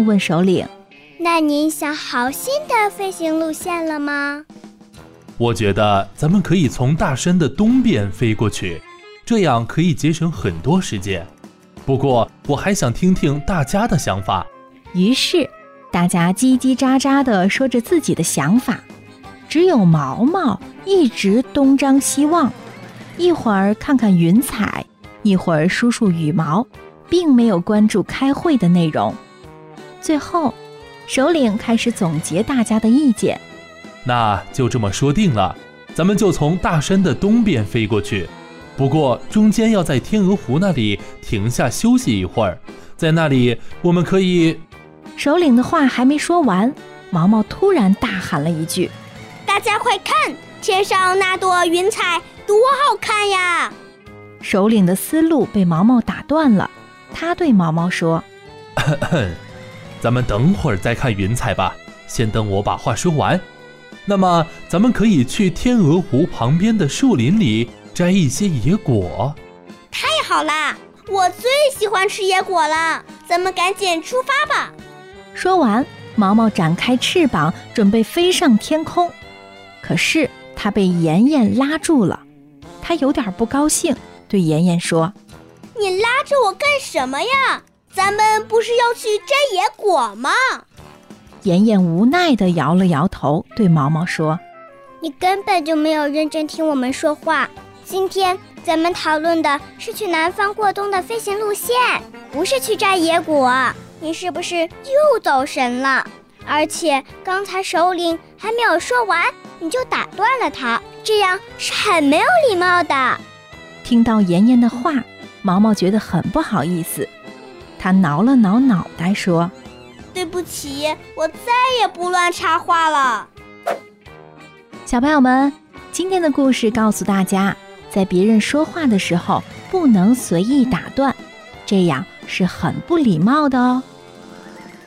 问首领： 那您想好新的飞行路线了吗？ 我觉得咱们可以从大山的东边飞过去，这样可以节省很多时间。不过我还想听听大家的想法。 于是大家叽叽喳喳地说着自己的想法，只有毛毛一直东张西望，一会儿看看云彩，一会儿梳梳羽毛，并没有关注开会的内容。最后首领开始总结大家的意见： 那就这么说定了，咱们就从大山的东边飞过去，不过中间要在天鹅湖那里停下休息一会儿，在那里我们可以…… 首领的话还没说完，毛毛突然大喊了一句： 大家快看，天上那朵云彩多好看呀！ 首领的思路被毛毛打断了，他对毛毛说： 咱们等会儿再看云彩吧，先等我把话说完。那么咱们可以去天鹅湖旁边的树林里摘一些野果。 太好啦，我最喜欢吃野果了，咱们赶紧出发吧。 说完，毛毛展开翅膀准备飞上天空，可是他被妍妍拉住了。他有点不高兴，对妍妍说： 你拉着我干什么呀？咱们不是要去摘野果吗？ 妍妍无奈地摇了摇头，对毛毛说： 你根本就没有认真听我们说话。今天咱们讨论的是去南方过冬的飞行路线，不是去摘野果。你是不是又走神了？而且刚才首领还没有说完，你就打断了他，这样是很没有礼貌的。 听到妍妍的话，毛毛觉得很不好意思，他挠了挠脑袋说： 对不起，我再也不乱插话了。 小朋友们，今天的故事告诉大家，在别人说话的时候不能随意打断，这样是很不礼貌的哦。